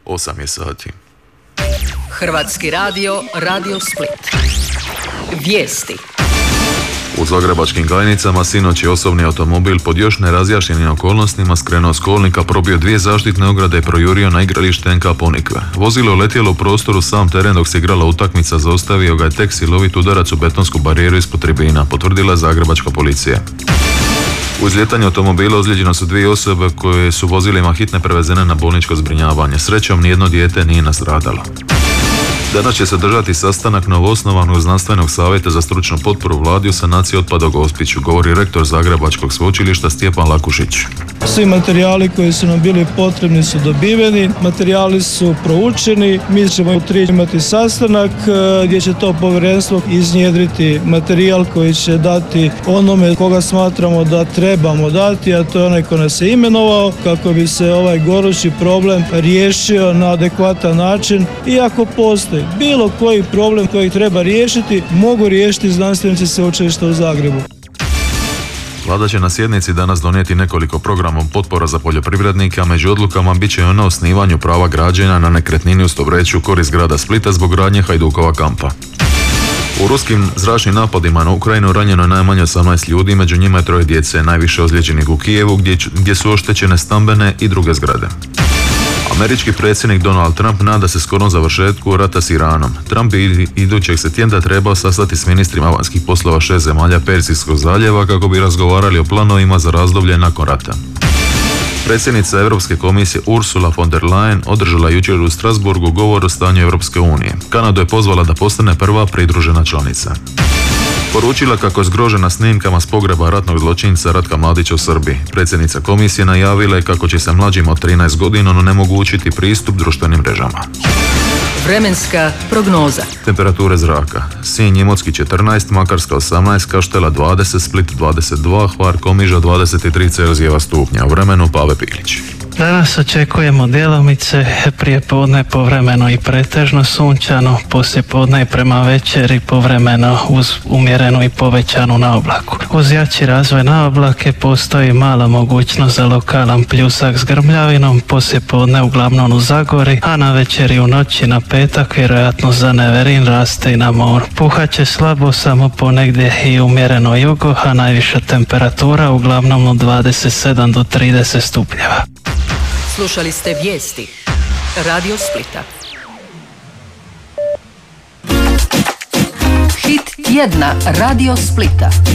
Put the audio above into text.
8 je sati. Hrvatski radio, Radio Split. Vijesti. U zagrebačkim Gajnicama sinoć je osobni automobil pod još nerazjašnjenim okolnostima skrenuo s kolnika, probio 2 zaštitne ograde i projurio na igralište NK Ponikve. Vozilo je letjelo u prostoru sam teren dok se igrala utakmica, zaustavio ga je tek silovit udarac u betonsku barijeru ispod tribina, potvrdila je zagrebačka policija. U izlijetanju automobila ozlijeđeno su 2 osobe koje su vozilima hitne prevezene na bolničko zbrinjavanje. Srećom, nijedno dijete nije nastradalo. Danas će se održati sastanak novoosnovanog znanstvenog savjeta za stručnu potporu vladi u sanaciji otpada u Gospiću, govori rektor Zagrebačkog sveučilišta Stjepan Lakušić. Svi materijali koji su nam bili potrebni su dobiveni, materijali su proučeni, mi ćemo u 3 imati sastanak gdje će to povjerenstvo iznjedriti materijal koji će dati onome koga smatramo da trebamo dati, a to je onaj ko nas je imenovao, kako bi se ovaj gorući problem riješio na adekvatan način. I ako postoji bilo koji problem koji treba riješiti, mogu riješiti znanstvenici Sveučilišta u Zagrebu. Vlada će na sjednici danas donijeti nekoliko programa potpora za poljoprivrednike, a među odlukama bit će i ono osnivanju prava građenja na nekretnini u Stobreću u korist grada Splita zbog gradnje Hajdukova kampa. U ruskim zračnim napadima na Ukrajinu ranjeno je najmanje 18 ljudi, među njima je 3 djece, najviše ozlijeđenih u Kijevu gdje su oštećene stambene i druge zgrade. Američki predsjednik Donald Trump nada se skorom završetku rata s Iranom. Trump bi idućeg se tjedna trebao sastati s ministrima vanjskih poslova 6 zemalja Perzijskog zaljeva kako bi razgovarali o planovima za razdoblje nakon rata. Predsjednica Europske komisije Ursula von der Leyen održala jučer u Strasburgu govor o stanju Europske unije. Kanadu je pozvala da postane prva pridružena članica. Poručila kako je zgrožena snimkama s pogreba ratnog zločinca Ratka Mladića u Srbiji. Predsjednica komisije najavila je kako će se mlađima od 13 godina onemogućiti pristup društvenim mrežama. Vremenska prognoza. Temperature zraka: Sinj Imotski 14, Makarska 18, Kaštela 20, Split 22, Hvar Komiža 23 Celzijeva stupnja. U vremenu Pave Pilić. Danas očekujemo djelomice, prije podne povremeno i pretežno sunčano, poslije podne i prema večeri povremeno uz umjerenu i povećanu naoblaku. Uz jači razvoj naoblake postoji mala mogućnost za lokalan pljusak s grmljavinom, poslije podne uglavnom u Zagori, a na večeri u noći na petak vjerojatno za Neverin raste i na moru. Puhat će slabo samo ponegdje i umjereno jugo, a najviša temperatura uglavnom od 27 do 30 stupnjeva. Slušali ste vijesti Radio Splita. Hit tjedna Radio Splita.